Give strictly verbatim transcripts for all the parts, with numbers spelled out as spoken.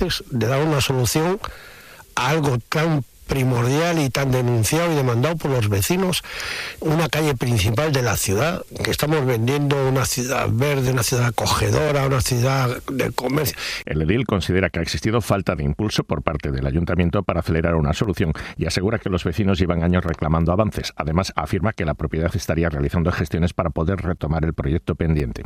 golpes de dar una solución a algo tan primordial y tan denunciado y demandado por los vecinos, una calle principal de la ciudad, que estamos vendiendo una ciudad verde, una ciudad acogedora, una ciudad de comercio. El edil considera que ha existido falta de impulso por parte del ayuntamiento para acelerar una solución y asegura que los vecinos llevan años reclamando avances. Además, afirma que la propiedad estaría realizando gestiones para poder retomar el proyecto pendiente.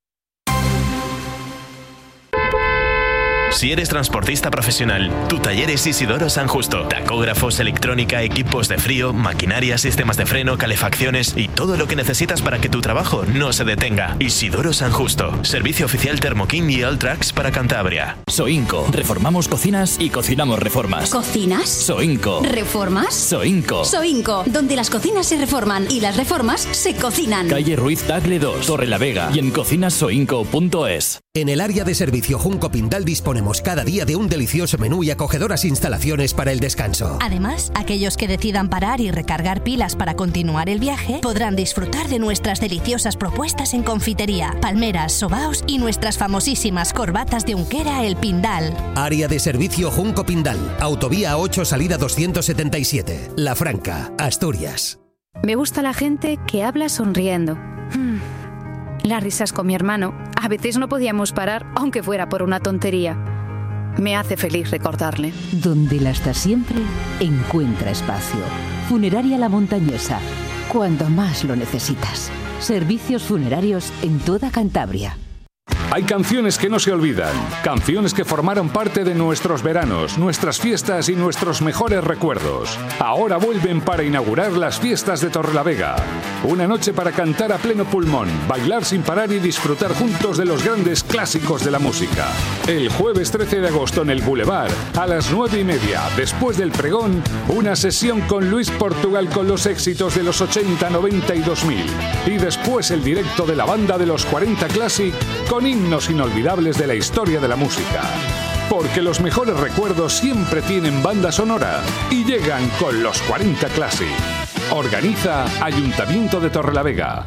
Si eres transportista profesional, tu taller es Isidoro San Justo. Tacógrafos, electrónica, equipos de frío, maquinaria, sistemas de freno, calefacciones y todo lo que necesitas para que tu trabajo no se detenga. Isidoro San Justo. Servicio oficial Thermokin y Alltrax para Cantabria. Soinco. Reformamos cocinas y cocinamos reformas. ¿Cocinas? Soinco. ¿Reformas? Soinco. Soinco. Donde las cocinas se reforman y las reformas se cocinan. Calle Ruiz Tagle dos, Torrelavega y en cocinas soinco punto es. En el área de servicio Junco Pindal disponemos cada día de un delicioso menú y acogedoras instalaciones para el descanso. Además, aquellos que decidan parar y recargar pilas para continuar el viaje podrán disfrutar de nuestras deliciosas propuestas en confitería, palmeras, sobaos y nuestras famosísimas corbatas de Unquera El Pindal. Área de servicio Junco Pindal, autovía ocho, salida doscientos setenta y siete, La Franca, Asturias. Me gusta la gente que habla sonriendo. Hmm. Las risas con mi hermano. A veces no podíamos parar, aunque fuera por una tontería. Me hace feliz recordarle. Donde la está siempre, encuentra espacio. Funeraria La Montañesa. Cuando más lo necesitas. Servicios funerarios en toda Cantabria. Hay canciones que no se olvidan, canciones que formaron parte de nuestros veranos, nuestras fiestas y nuestros mejores recuerdos. Ahora vuelven para inaugurar las fiestas de Torrelavega. Una noche para cantar a pleno pulmón, bailar sin parar y disfrutar juntos de los grandes clásicos de la música. El jueves trece de agosto en el Boulevard, a las nueve y media, después del pregón, una sesión con Luis Portugal con los éxitos de los ochenta, noventa y dos mil. Y después el directo de la banda de los cuarenta Classic con himnos inolvidables de la historia de la música. Porque los mejores recuerdos siempre tienen banda sonora y llegan con los cuarenta Classic. Organiza Ayuntamiento de Torrelavega.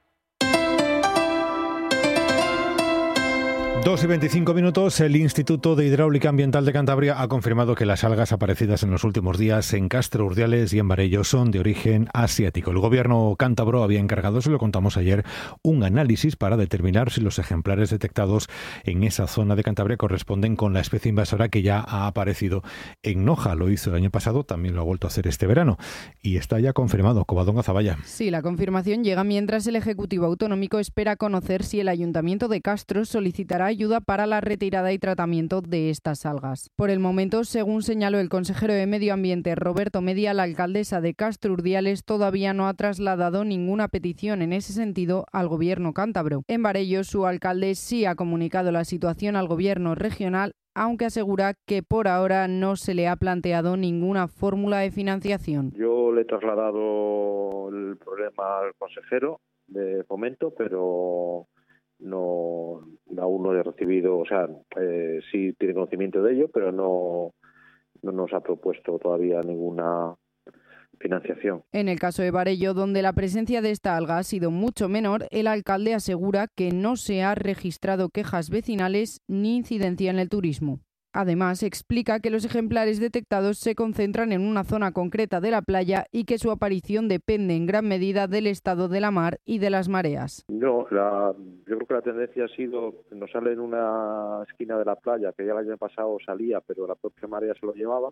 dos y veinticinco minutos, el Instituto de Hidráulica Ambiental de Cantabria ha confirmado que las algas aparecidas en los últimos días en Castro Urdiales y en Barello son de origen asiático. El gobierno cántabro había encargado, se lo contamos ayer, un análisis para determinar si los ejemplares detectados en esa zona de Cantabria corresponden con la especie invasora que ya ha aparecido en Noja. Lo hizo el año pasado, también lo ha vuelto a hacer este verano y está ya confirmado. Covadonga Zaballa. Sí, la confirmación llega mientras el Ejecutivo Autonómico espera conocer si el Ayuntamiento de Castro solicitará ayuda para la retirada y tratamiento de estas algas. Por el momento, según señaló el consejero de Medio Ambiente Roberto Media, la alcaldesa de Castro Urdiales todavía no ha trasladado ninguna petición en ese sentido al gobierno cántabro. En Barello, su alcalde sí ha comunicado la situación al gobierno regional, aunque asegura que por ahora no se le ha planteado ninguna fórmula de financiación. Yo le he trasladado el problema al consejero de Fomento, pero no aún no he recibido, o sea, eh, sí tiene conocimiento de ello, pero no, no nos ha propuesto todavía ninguna financiación. En el caso de Barello, donde la presencia de esta alga ha sido mucho menor, el alcalde asegura que no se ha registrado quejas vecinales ni incidencia en el turismo. Además, explica que los ejemplares detectados se concentran en una zona concreta de la playa y que su aparición depende en gran medida del estado de la mar y de las mareas. No, la, yo creo que la tendencia ha sido, nos sale en una esquina de la playa, que ya el año pasado salía, pero la propia marea se lo llevaba.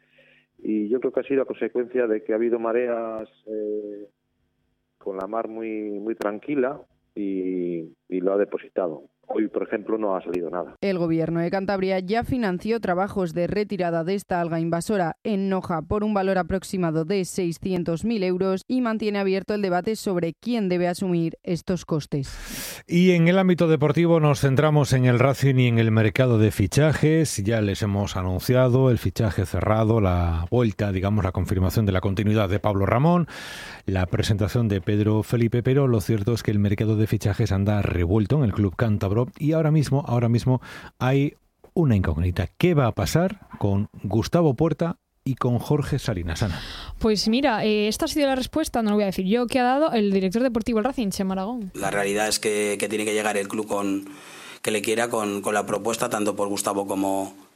Y yo creo que ha sido a consecuencia de que ha habido mareas eh, con la mar muy, muy tranquila y, y lo ha depositado. Hoy, por ejemplo, no ha salido nada. El Gobierno de Cantabria ya financió trabajos de retirada de esta alga invasora en Noja por un valor aproximado de seiscientos mil euros y mantiene abierto el debate sobre quién debe asumir estos costes. Y en el ámbito deportivo nos centramos en el Racing y en el mercado de fichajes. Ya les hemos anunciado el fichaje cerrado, la vuelta, digamos, la confirmación de la continuidad de Pablo Ramón, la presentación de Pedro Felipe, pero lo cierto es que el mercado de fichajes anda revuelto en el club cántabro. Y ahora mismo, ahora mismo hay una incógnita. ¿Qué va a pasar con Gustavo Puerta y con Jorge Salinas? Ana. Pues mira, eh, esta ha sido la respuesta, no lo voy a decir yo, que ha dado el director deportivo del Racing, Chema Aragón. La realidad es que, que tiene que llegar el club con que le quiera con, con la propuesta, tanto por Gustavo como